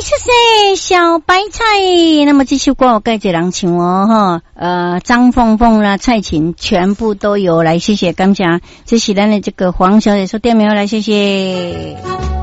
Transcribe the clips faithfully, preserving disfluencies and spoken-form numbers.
谢谢小白菜。那么这首歌我盖这人唱哦哈，呃，张凤凤啦、蔡琴全部都有来，谢谢感谢。这是咱的这个黄小姐说点名来，谢谢。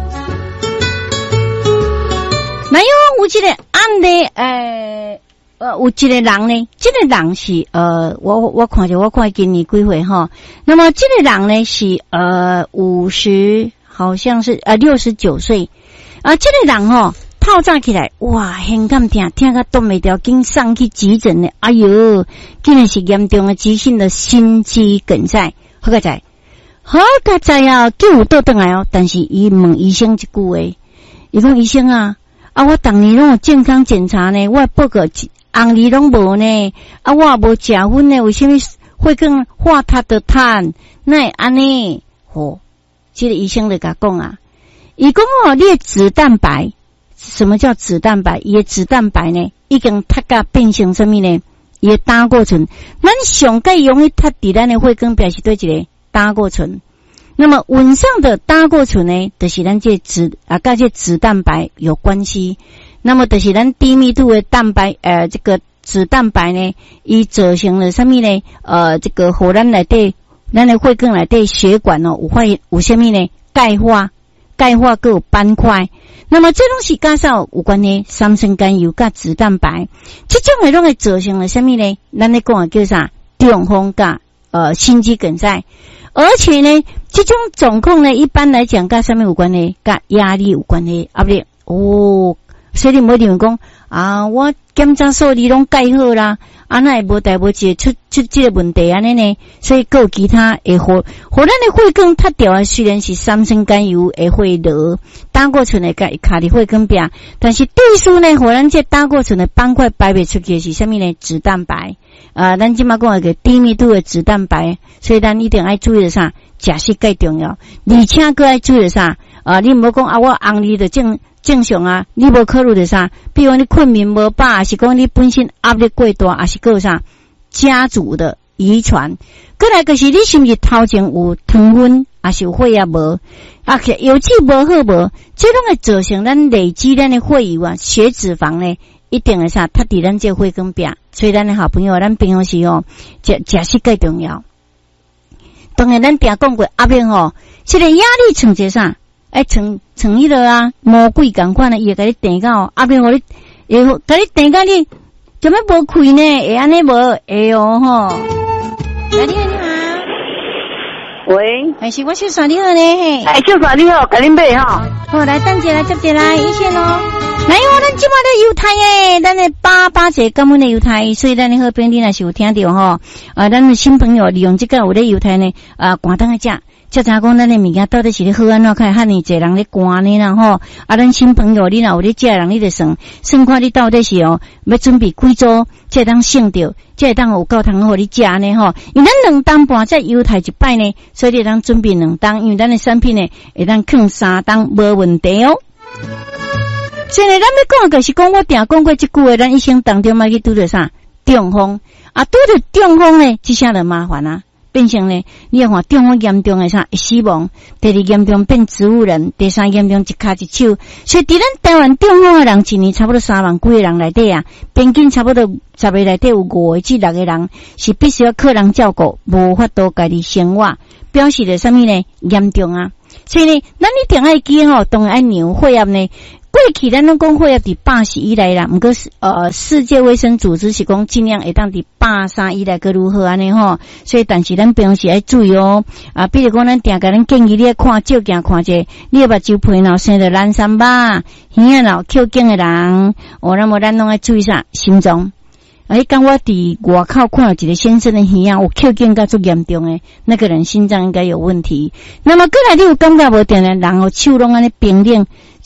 那有有一个案的呃呃，有一个人呢，这个人是呃，我我看着我看今年几岁哈。那么这个人呢是呃五十，好像是呃六十九岁。啊，这个人吼、哦、泡炸起来，哇，很感痛，听个都没掉，经上去急诊呢。哎呦，竟然是严重的急性的心肌梗塞，好个在，好个在啊，救有倒转来哦。但是伊问医生一句话，伊讲医生啊，啊我当年拢有健康检查呢，我报告红利拢无呢，啊我也无食薰呢，为什么会更化他的碳？那安尼，吼，这个医生就甲讲啊。伊讲哦，你的脂蛋白，什么叫脂蛋白？伊的脂蛋白呢，已经它甲变成什么呢？伊的胆固醇，咱上介容易它伫咱的血管表是对一个胆固醇。那么晚上的胆固醇呢，就是咱这脂啊，跟这脂蛋白有关系。那么就是咱低密度的蛋白，呃，这个脂蛋白呢，伊造成了什么呢？呃，这个互咱内底，咱的血管内底血管哦，有发有什么呢？钙化。钙化各有斑块，那么这种是加上有关的三酸甘油甲脂蛋白，这种的拢会造成了什么呢？咱咧讲的叫啥？中风甲呃心肌梗塞，而且呢，这种状况呢，一般来讲甲什么有关呢？甲压力有关的，啊不对哦，所以你唔好认为讲啊，我检查数字拢介好啦，啊那也无代无志出出这个问题安尼呢，所以还有其他会互互咱的血管塌掉的，虽然是三酸甘油会会落，胆固醇会甲卡伫血管壁，但是对数呢，互咱这胆固醇的斑块排袂出去的是啥物呢？脂蛋白，啊，咱即马讲一个低密度的脂蛋白，所以咱一定要注意的啥？食食介重要，而且佫要注意的啥？啊，你唔好讲啊，我红利的正。正常啊，你无考虑的啥？比如你困眠无饱，还是讲你本身压力过大，还是个啥家族的遗传？过来就是你是不是头前有糖分，还是有血压无？啊，油脂无好无？这种会造成咱累积咱的血油啊，血脂肪呢，一定会啥？它伫咱这血管壁。所以咱的好朋友，咱平常时哦，食食食介重要。当然，咱定讲过压力吼，这个压力从这啥？哎，从从迄个啊，魔鬼共款的，伊会甲你电到，后边互你，会甲你电到你，怎么无开呢？会安尼无？会哦吼。来，你好，你好。 喂， 还是我小嫂你好呢？嘿， 哎，小嫂你好，甲恁买哈。 好，来等者来接者来，一线哦。来哦，咱即马咧犹太诶，咱诶八八节根本咧犹太，所以咱诶好朋友你若是有听到吼，啊，咱诶新朋友利用即个有咧犹太呢，啊，赶当去食。才知讲咱的物件到底是咧好安怎看，遐尼侪人咧赶呢啦吼！啊，咱新朋友你若有咧食人，你就算算看你到底是哦要准备几组，才当省着，才当有够通互你食呢吼！因为咱两当半才犹太一摆呢，所以你当准备两当，因为咱的产品呢会当放三当无问题哦。所以呢，咱要讲就是讲我定讲过即句话，咱一生当中要去拄着啥中风啊，拄着中风呢，即下就麻烦啊。变成呢，你要看中风严重的啥会死亡，第二严重变植物人，第三严重一骹一手。所以伫咱台湾中风的人一年差不多三万几个人内底啊，平均差不多十个内底有五个至六个人是必须要靠人照顾，无法度家己生活，表示着什么呢？严重啊！所以呢，咱一定要记吼，当然爱量血压呢。过去咱拢讲血压伫八十以内啦，毋过呃世界卫生组织是讲尽量会当伫八三以内个如何安尼吼，所以但是咱平时要注意哦啊，比如讲咱定甲咱建议你要看照镜看者，你目睭皮脑生着蓝三疤、耳仔脑扣颈的人，哦，那么咱拢要注意啥心脏。哎，刚我伫外口看到一个先生的耳仔，有扣颈甲足严重诶，那个人心脏应该有问题。那么过来你有感觉无定的人哦，手拢安尼冰冷。